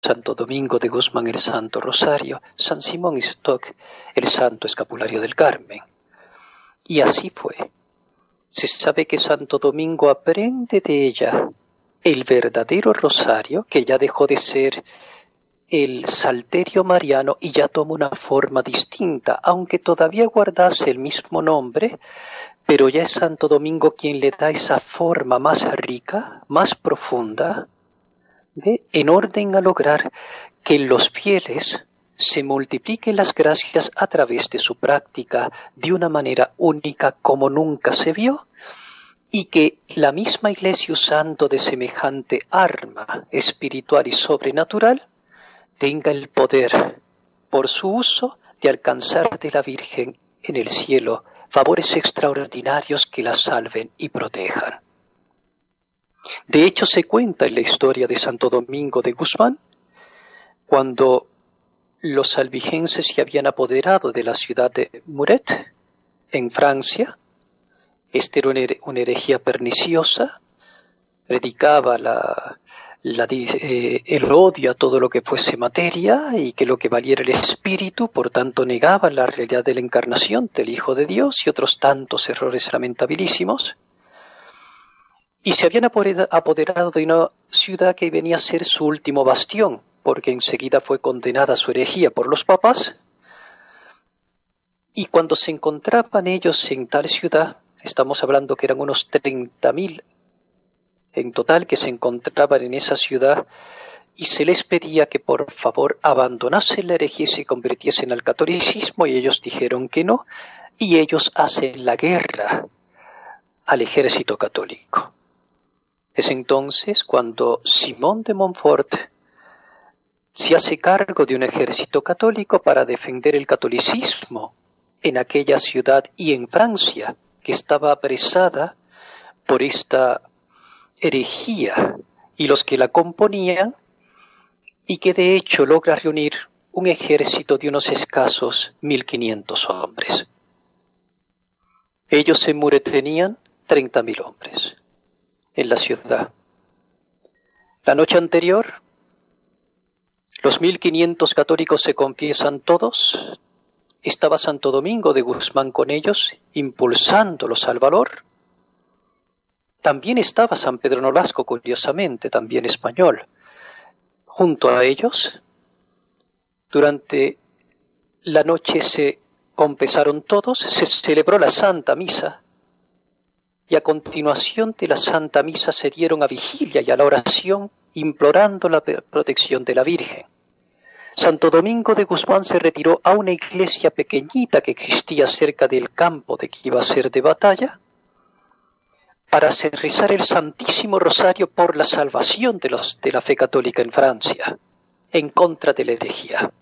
Santo Domingo de Guzmán el Santo Rosario, San Simón Stock el Santo Escapulario del Carmen. Y así fue. Se sabe que Santo Domingo aprende de ella el verdadero rosario, que ya dejó de ser el salterio mariano y ya toma una forma distinta, aunque todavía guardase el mismo nombre, pero ya es Santo Domingo quien le da esa forma más rica, más profunda, en orden a lograr que en los fieles se multipliquen las gracias a través de su práctica de una manera única como nunca se vio, y que la misma Iglesia, usando de semejante arma espiritual y sobrenatural, tenga el poder, por su uso, de alcanzar de la Virgen en el cielo favores extraordinarios que la salven y protejan. De hecho, se cuenta en la historia de Santo Domingo de Guzmán, cuando los albigenses se habían apoderado de la ciudad de Muret, en Francia. Esta era una herejía perniciosa, predicaba el odio a todo lo que fuese materia y que lo que valiera el espíritu, por tanto negaba la realidad de la encarnación del Hijo de Dios y otros tantos errores lamentabilísimos. Y se habían apoderado de una ciudad que venía a ser su último bastión, porque enseguida fue condenada su herejía por los papas. Y cuando se encontraban ellos en tal ciudad, estamos hablando que eran unos 30.000 en total que se encontraban en esa ciudad, y se les pedía que por favor abandonasen la herejía y se convirtiesen al catolicismo, y ellos dijeron que no, y ellos hacen la guerra al ejército católico. Es entonces cuando Simón de Montfort se hace cargo de un ejército católico para defender el catolicismo en aquella ciudad y en Francia, que estaba apresada por esta herejía y los que la componían, y que de hecho logra reunir un ejército de unos escasos 1.500 hombres. Ellos en Muret tenían 30.000 hombres en la ciudad. La noche anterior, los 1.500 católicos se confiesan todos. Estaba Santo Domingo de Guzmán con ellos, impulsándolos al valor. También estaba San Pedro Nolasco, curiosamente, también español. Junto a ellos, durante la noche se confesaron todos, se celebró la Santa Misa, y a continuación de la Santa Misa se dieron a vigilia y a la oración, implorando la protección de la Virgen. Santo Domingo de Guzmán se retiró a una iglesia pequeñita que existía cerca del campo de que iba a ser de batalla, para rezar el Santísimo Rosario por la salvación de la fe católica en Francia, en contra de la herejía.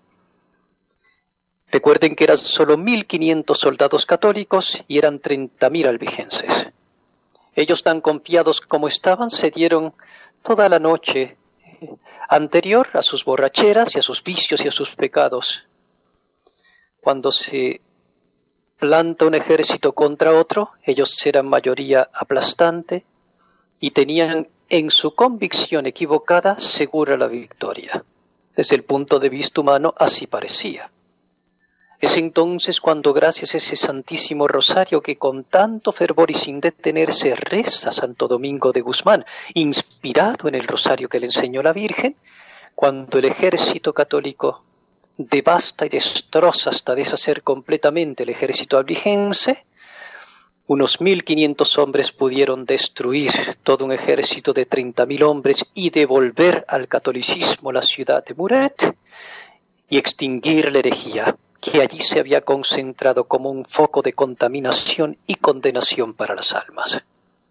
Recuerden que eran solo 1.500 soldados católicos y eran 30.000 albigenses. Ellos, tan confiados como estaban, se dieron toda la noche anterior a sus borracheras y a sus vicios y a sus pecados. Cuando se planta un ejército contra otro, ellos eran mayoría aplastante y tenían en su convicción equivocada segura la victoria. Desde el punto de vista humano así parecía. Es entonces cuando, gracias a ese Santísimo Rosario que con tanto fervor y sin detenerse reza Santo Domingo de Guzmán, inspirado en el rosario que le enseñó la Virgen, cuando el ejército católico devasta y destroza hasta deshacer completamente el ejército albigense, unos 1.500 hombres pudieron destruir todo un ejército de 30.000 hombres y devolver al catolicismo la ciudad de Muret y extinguir la herejía, que allí se había concentrado como un foco de contaminación y condenación para las almas,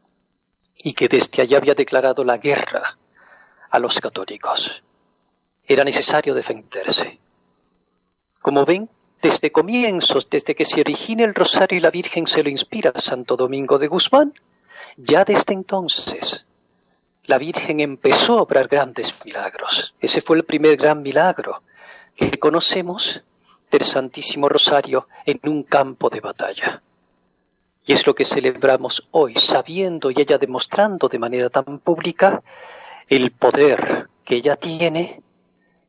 y que desde allá había declarado la guerra a los católicos. Era necesario defenderse. Como ven, desde comienzos, desde que se origina el rosario y la Virgen se lo inspira a Santo Domingo de Guzmán, ya desde entonces la Virgen empezó a obrar grandes milagros. Ese fue el primer gran milagro que conocemos del Santísimo Rosario en un campo de batalla. Y es lo que celebramos hoy, sabiendo y ella demostrando de manera tan pública el poder que ella tiene